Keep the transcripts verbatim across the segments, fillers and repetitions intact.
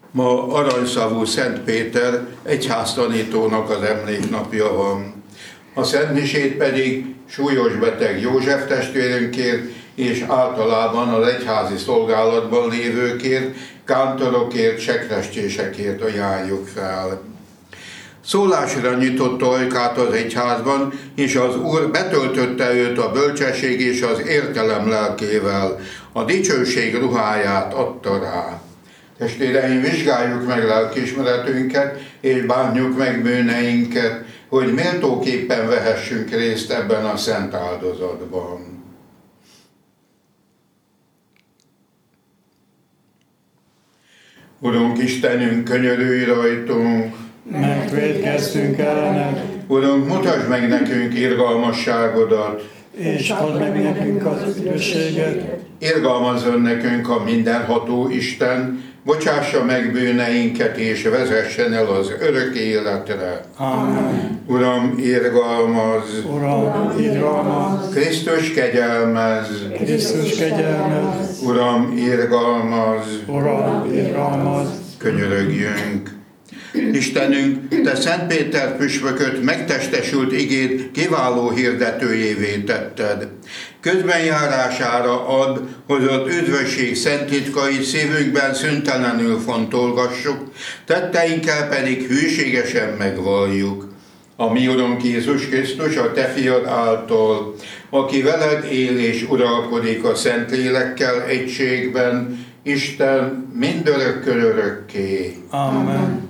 Ma aranyszavú Szent Péter egyháztanítónak az emléknapja van. A szentmisét pedig súlyos beteg József testvérünkért és általában az egyházi szolgálatban lévőkért, kántorokért, sekrestésekért ajánljuk fel. Szólásra nyitotta ajkát az egyházban, és az Úr betöltötte őt a bölcsesség és az értelem lelkével, a dicsőség ruháját adta rá. Testvéreim, vizsgáljuk meg lelkiismeretünket, és bánjuk meg bűneinket, hogy méltóképpen vehessünk részt ebben a szent áldozatban. Urunk Istenünk, könyörülj rajtunk! Mert vétkeztünk ellened. Urunk, mutasd meg nekünk irgalmasságodat, és add meg nekünk az üdvösséget. Irgalmazzon nekünk a mindenható Isten, bocsássa meg bűneinket, és vezessen el az örök életre. Amen. Uram, irgalmazz! Uram, irgalmazz! Krisztus, kegyelmezz! Krisztus, kegyelmezz! Uram, irgalmazz! Uram, irgalmazz! Könyörögjünk! Istenünk, Te Szent Péter püspököt megtestesült igéd kiváló hirdetőjévé tetted. Közbenjárására add, hogy az üdvösség szent titkait szívünkben szüntelenül fontolgassuk, tetteinkkel pedig hűségesen megvalljuk. A mi Urunk Jézus Krisztus, a Te fiad által, aki veled él és uralkodik a Szentlélekkel egységben, Isten mindörökkön örökké. Amen.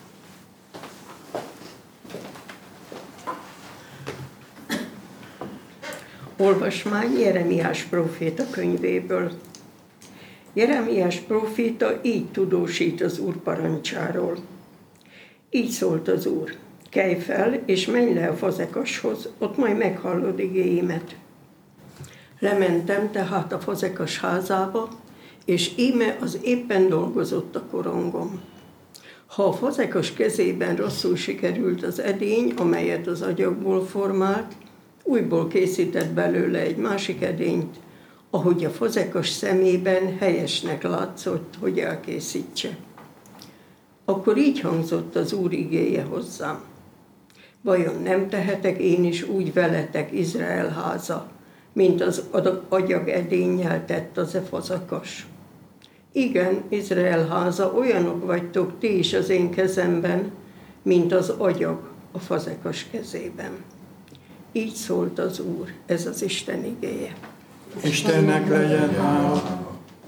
Olvasmány Jeremiás próféta könyvéből. Jeremiás próféta így tudósít az Úr parancsáról. Így szólt az Úr: kelj fel, és menj le a Fazekashoz, ott majd meghallod igéimet. Lementem tehát a Fazekas házába, és íme az éppen dolgozott a korongom. Ha a Fazekas kezében rosszul sikerült az edény, amelyet az agyagból formált, újból készített belőle egy másik edényt, ahogy a Fazekas szemében helyesnek látszott, hogy elkészítse. Akkor így hangzott az Úr igéje hozzám: vajon nem tehetek én is úgy veletek, Izrael háza, mint az agyag edénnyel tett az e Fazekas? Igen, Izrael háza, olyanok vagytok ti is az én kezemben, mint az agyag a Fazekas kezében. Így szólt az Úr, ez az Isten igéje. Istennek legyen hála.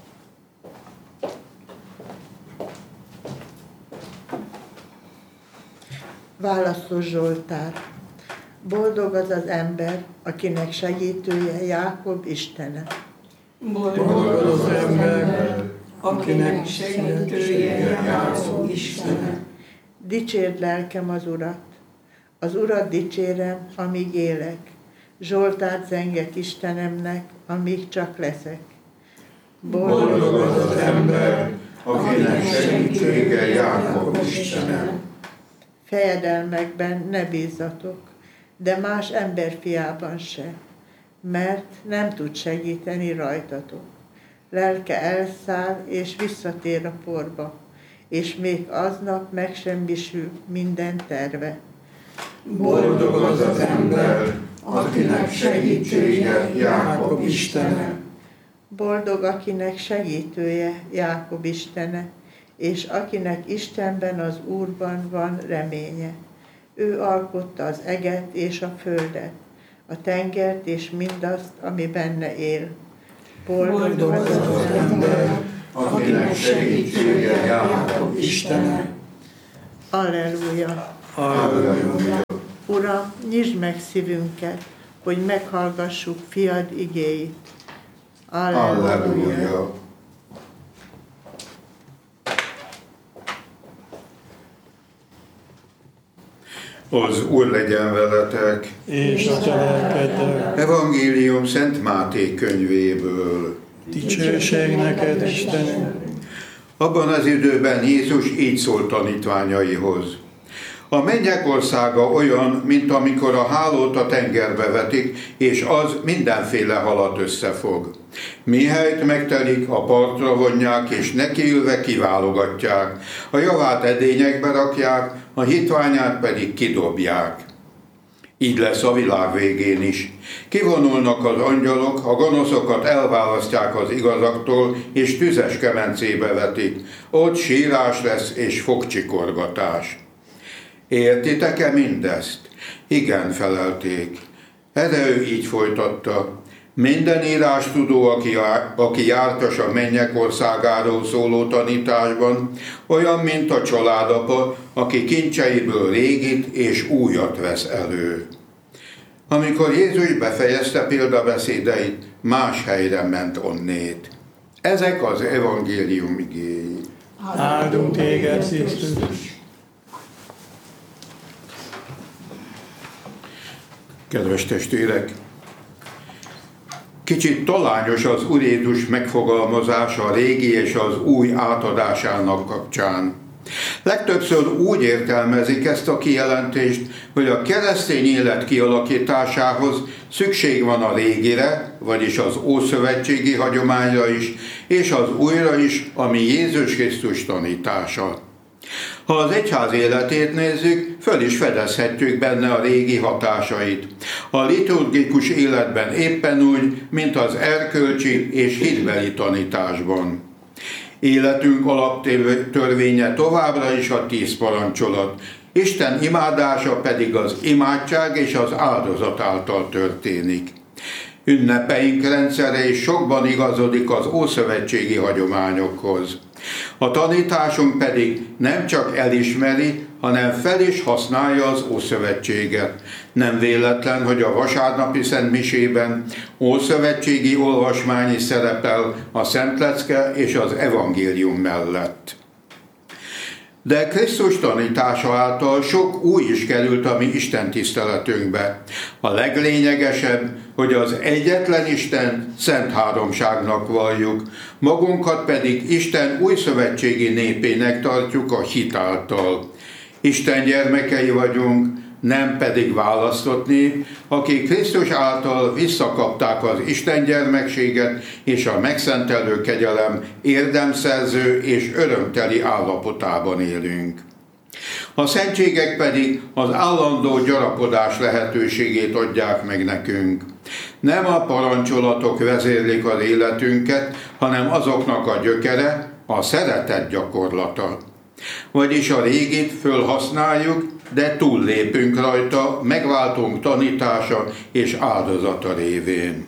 Válaszos Zsoltár. Boldog az az ember, akinek segítője Jákob Istene. Boldog az ember, akinek segítője Jákob Istene. Dicsérd lelkem az Urat. Az Urat dicsérem, amíg élek. Zsoltárt zengek Istenemnek, amíg csak leszek. Boldog az az ember, akinek segítsége Jákob Istene. Fejedelmekben ne bízzatok, de más emberfiában se, mert nem tud segíteni rajtatok. Lelke elszáll és visszatér a porba, és még aznap megsemmisül minden terve. Boldog az az ember, akinek segítsége Jákob Istene. Boldog, akinek segítője Jákob Istene, és akinek Istenben, az Úrban van reménye. Ő alkotta az eget és a földet, a tengert és mindazt, ami benne él. Boldog, Boldog az az ember, akinek segítsége Jákob Istene. Alleluja! Alleluja! Uram, nyisd meg szívünket, hogy meghallgassuk fiad igéit. Alleluja! Alleluja! Az Úr legyen veletek! És a te lelkeddel. Evangélium Szent Máté könyvéből. Dicsőség neked, Istenünk! Abban az időben Jézus így szólt tanítványaihoz: a mennyek országa olyan, mint amikor a hálót a tengerbe vetik, és az mindenféle halat összefog. Mihelyt megtelik, a partra vonják, és nekiülve kiválogatják. A javát edényekbe rakják, a hitványát pedig kidobják. Így lesz a világ végén is. Kivonulnak az angyalok, a gonoszokat elválasztják az igazaktól, és tüzes kemencébe vetik. Ott sírás lesz és fogcsikorgatás. Értitek-e mindezt? Igen, felelték. Erre ő így folytatta. Minden írástudó, aki, aki jártas a mennyek országáról szóló tanításban, olyan, mint a családapa, aki kincseiből régit és újat vesz elő. Amikor Jézus befejezte példabeszédeit, más helyre ment onnét. Ezek az evangélium igéi. Áldunk téged, Krisztus! Kedves testvérek! Kicsit talányos az Úr Jézus megfogalmazása a régi és az új átadásának kapcsán. Legtöbbször úgy értelmezik ezt a kijelentést, hogy a keresztény élet kialakításához szükség van a régire, vagyis az ószövetségi hagyományra is, és az újra is, ami Jézus Krisztus tanítása. Ha az egyház életét nézzük, föl is fedezhetjük benne a régi hatásait. A liturgikus életben éppen úgy, mint az erkölcsi és hitbeli tanításban. Életünk alaptörvénye továbbra is a tíz parancsolat. Isten imádása pedig az imádság és az áldozat által történik. Ünnepeink rendszere is sokban igazodik az ószövetségi hagyományokhoz. A tanításunk pedig nem csak elismeri, hanem fel is használja az Ószövetséget. Nem véletlen, hogy a vasárnapi szentmisében ószövetségi olvasmány is szerepel a Szentlecke és az evangélium mellett. De Krisztus tanítása által sok új is került a mi Isten tiszteletünkbe. A leglényegesebb, hogy az egyetlen Isten szent háromságnak valljuk, magunkat pedig Isten újszövetségi népének tartjuk a hit által. Isten gyermekei vagyunk, nem pedig választott nép, akik Krisztus által visszakapták az Isten gyermekséget és a megszentelő kegyelem érdemszerző és örömteli állapotában élünk. A szentségek pedig az állandó gyarapodás lehetőségét adják meg nekünk. Nem a parancsolatok vezérlik az életünket, hanem azoknak a gyökere, a szeretet gyakorlata. Vagyis a régit fölhasználjuk, de túllépünk rajta, megváltunk tanítása és áldozata révén.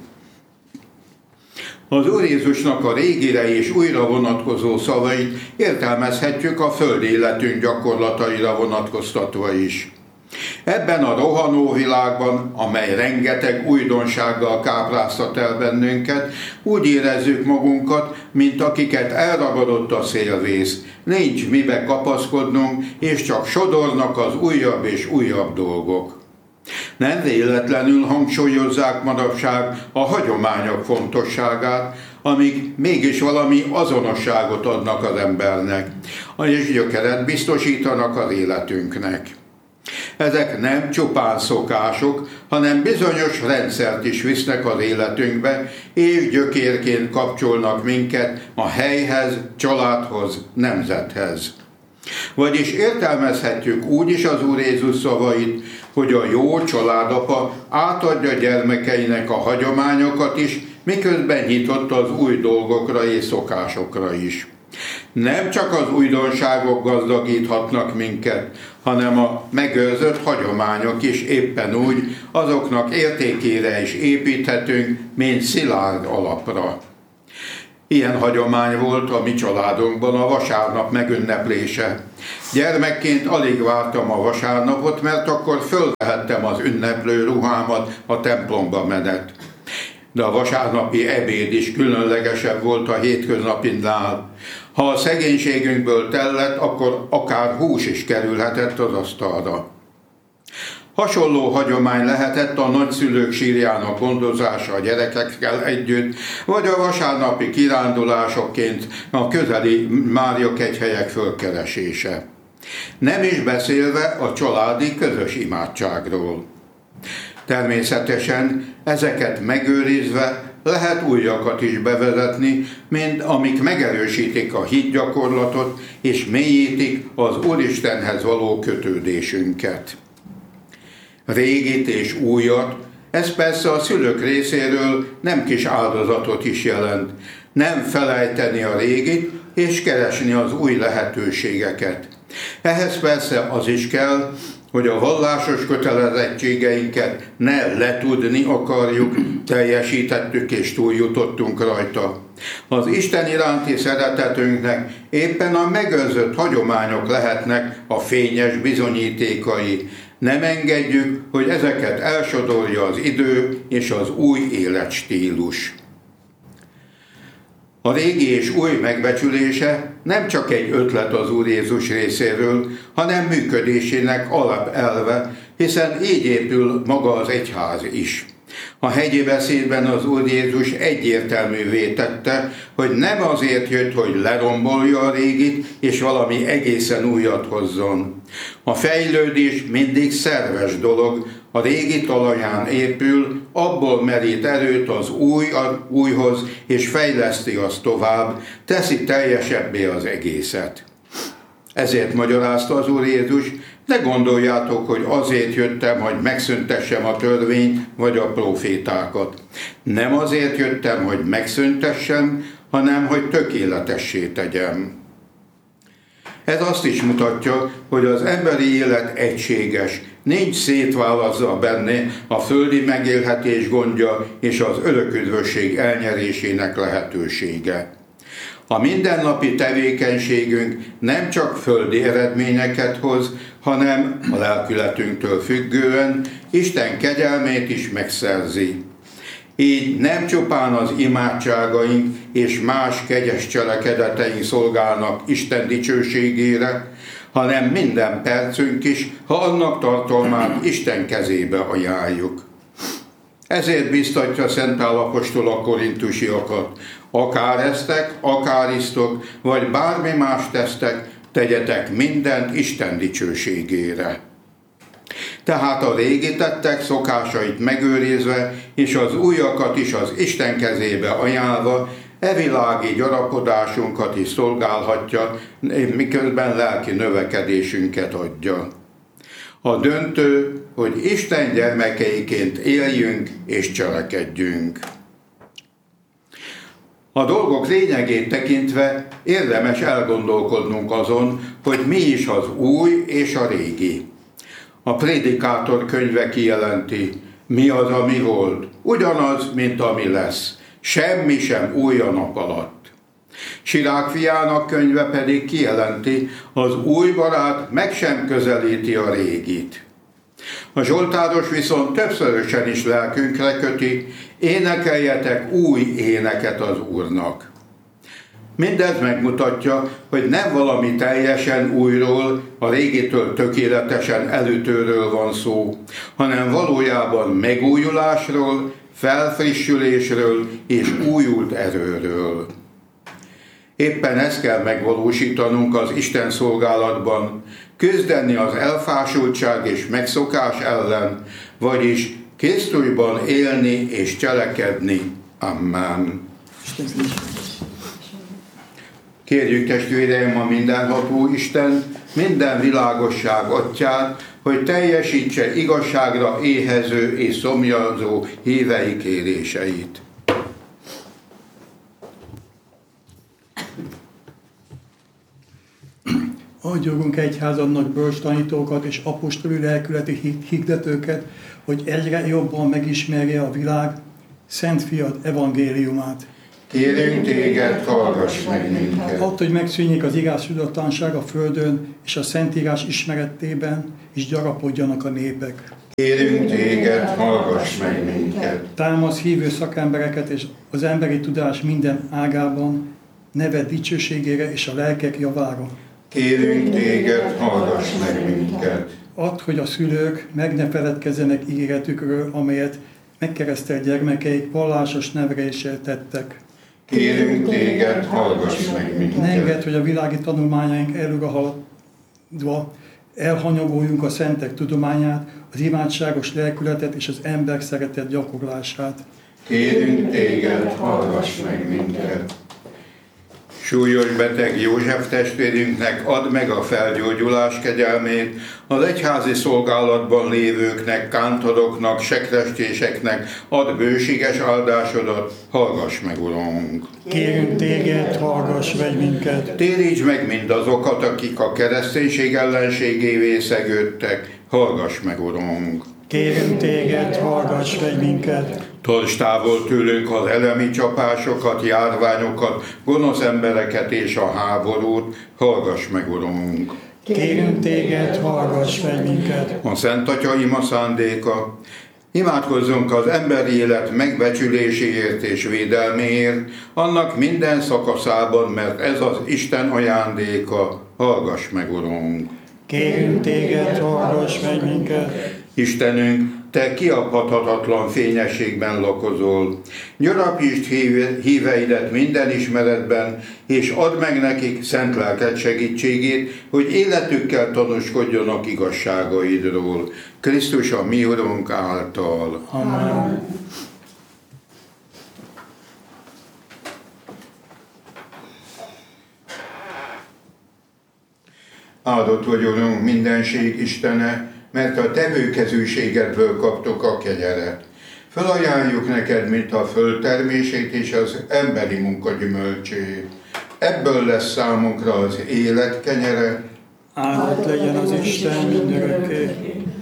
Az Úr Jézusnak a régire és újra vonatkozó szavait értelmezhetjük a földi életünk gyakorlataira vonatkoztatva is. Ebben a rohanó világban, amely rengeteg újdonsággal kápráztat el bennünket, úgy érezzük magunkat, mint akiket elragadott a szélvész. Nincs mibe kapaszkodnunk, és csak sodornak az újabb és újabb dolgok. Nem véletlenül hangsúlyozzák manapság a hagyományok fontosságát, amik mégis valami azonosságot adnak az embernek, és gyökeret biztosítanak az életünknek. Ezek nem csupán szokások, hanem bizonyos rendszert is visznek az életünkbe, és gyökérként kapcsolnak minket a helyhez, családhoz, nemzethez. Vagyis értelmezhetjük úgy is az Úr Jézus szavait, hogy a jó családapa átadja gyermekeinek a hagyományokat is, miközben nyitott az új dolgokra és szokásokra is. Nem csak az újdonságok gazdagíthatnak minket, hanem a megőrzött hagyományok is éppen úgy, azoknak értékére is építhetünk, mint szilárd alapra. Ilyen hagyomány volt a mi családunkban a vasárnap megünneplése. Gyermekként alig vártam a vasárnapot, mert akkor fölvehettem az ünneplő ruhámat a templomba menet. De a vasárnapi ebéd is különlegesebb volt a hétköznapinál. Ha a szegénységünkből tellett, akkor akár hús is kerülhetett az asztalra. Hasonló hagyomány lehetett a nagyszülők sírjának gondozása a gyerekekkel együtt, vagy a vasárnapi kirándulásokként a közeli Mária-kegyhelyek fölkeresése. Nem is beszélve a családi közös imádságról. Természetesen ezeket megőrizve lehet újakat is bevezetni, mint amik megerősítik a hitgyakorlatot és mélyítik az Úristenhez való kötődésünket. Régit és újat, ez persze a szülők részéről nem kis áldozatot is jelent. Nem felejteni a régit és keresni az új lehetőségeket. Ehhez persze az is kell, hogy a vallásos kötelezettségeinket ne letudni akarjuk, teljesítettük és túljutottunk rajta. Az Isten iránti szeretetünknek éppen a megőrzött hagyományok lehetnek a fényes bizonyítékai. Nem engedjük, hogy ezeket elsodorja az idő és az új életstílus. A régi és új megbecsülése nem csak egy ötlet az Úr Jézus részéről, hanem működésének alapelve, hiszen így épül maga az egyház is. A hegyi beszédben az Úr Jézus egyértelművé tette, hogy nem azért jött, hogy lerombolja a régit, és valami egészen újat hozzon. A fejlődés mindig szerves dolog, a régi talaján épül, abból merít erőt az új, a újhoz, és fejleszti azt tovább, teszi teljesebbé az egészet. Ezért magyarázta az Úr Jézus, ne gondoljátok, hogy azért jöttem, hogy megszüntessem a törvényt vagy a profétákat. Nem azért jöttem, hogy megszüntessem, hanem hogy tökéletessé tegyem. Ez azt is mutatja, hogy az emberi élet egységes, nincs szétválasztva benne a földi megélhetés gondja és az öröküdvösség elnyerésének lehetősége. A mindennapi tevékenységünk nem csak földi eredményeket hoz, hanem a lelkületünktől függően Isten kegyelmét is megszerzi. Így nem csupán az imádságaink és más kegyes cselekedeteink szolgálnak Isten dicsőségére, hanem minden percünk is, ha annak tartalmát Isten kezébe ajánljuk. Ezért biztatja Szent Pál apostol a korintusiakat, akár esztek, akár isztok, vagy bármi más tesztek, tegyetek mindent Isten dicsőségére. Tehát a régi tettek szokásait megőrizve, és az újakat is az Isten kezébe ajánlva, e világi gyarapodásunkat is szolgálhatja, miközben lelki növekedésünket adja. A döntő, hogy Isten gyermekeiként éljünk és cselekedjünk. A dolgok lényegét tekintve érdemes elgondolkodnunk azon, hogy mi is az új és a régi. A Prédikátor könyve kijelenti, mi az, ami volt, ugyanaz, mint ami lesz. Semmi sem új a nap alatt. Sirák fiának könyve pedig kijelenti, az új barát meg sem közelíti a régit. A zsoltáros viszont többszörösen is lelkünkre köti, énekeljetek új éneket az Úrnak. Mindez megmutatja, hogy nem valami teljesen újról, a régitől tökéletesen elütőről van szó, hanem valójában megújulásról, felfrissülésről és újult erőről. Éppen ezt kell megvalósítanunk az Isten szolgálatban, küzdeni az elfásultság és megszokás ellen, vagyis Krisztusban élni és cselekedni. Amen. Kérjük testvéreim a mindenható Istent, minden világosság atyát, hogy teljesítse igazságra éhező és szomjazó hívei kéréseit. Adjogunk egyházadnak bölcs tanítókat és apostoli lelkületi hirdetőket, hogy egyre jobban megismerje a világ Szent Fiad evangéliumát. Kérünk téged, hallgass meg minket. Add, hogy megszűnjék az igazságtalanság a földön, és a Szentírás ismeretében is gyarapodjanak a népek. Kérünk téged, hallgass meg minket. Támasz hívő szakembereket és az emberi tudás minden ágában, neved dicsőségére és a lelkek javára. Kérünk téged, hallgass meg minket. Add, hogy a szülők meg ne feledkezzenek ígéretükről, amelyet megkeresztelt gyermekeik vallásos neveléssel tettek. Kérünk téged, hallgass meg minket. Ne engedd, hogy a világi tanulmányaink előre haladva elhanyagoljunk a szentek tudományát, az imádságos lelkületet és az ember szeretet gyakorlását. Kérünk téged, hallgass meg minket. Súlyos beteg József testvérünknek add meg a felgyógyulás kegyelmét, az egyházi szolgálatban lévőknek, kántoroknak, sekrestéseknek add bőséges áldásodat, hallgass meg, Urunk. Kérünk téged, hallgass meg minket. Téríts meg mindazokat, akik a kereszténység ellenségévé szegődtek, hallgass meg, Urunk. Kérünk téged, hallgass meg minket. Tarts távol tőlünk az elemi csapásokat, járványokat, gonosz embereket és a háborút, hallgass meg, Urunk. Kérünk téged, hallgass meg minket. A Szent Atya ima szándéka, imádkozzunk az emberi élet megbecsüléséért és védelméért, annak minden szakaszában, mert ez az Isten ajándéka, hallgass meg, Urunk. Kérünk téged, hallgass meg minket. Istenünk, te kiabhathatatlan fényességben lakozol. Gyarapítsd híveidet minden ismeretben, és add meg nekik szent lelked segítségét, hogy életükkel tanúskodjanak igazságaidról. Krisztus a mi Urunk által. Amen. Áldott vagy, Urunk, mindenség Istene, mert a tevőkezűségedből kaptok a kegyeret. Felajánljuk neked, mint a földtermését és az emberi munka gyümölcsét. Ebből lesz számunkra az élet kenyere. Áldott legyen az Isten mindörökké.